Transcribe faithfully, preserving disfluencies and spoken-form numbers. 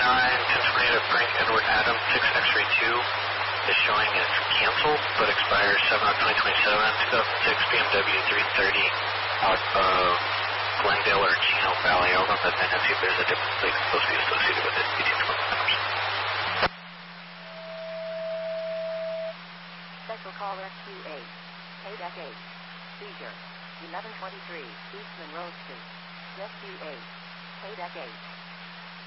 nine, ten twenty-eight of Frank Edward Adam, six X-ray two is showing it's canceled, but expires seven of twenty twenty-seven, two thousand six B M W three thirty out of Glendale or Chino Valley. I'll run that then and see if there's a different plate supposed to be associated with it. eighteen twenty numbers. Special caller Q eight. Payback eight. Seizure. eleven twenty-three, East Monroe Street. Rescue eight. Payback eight.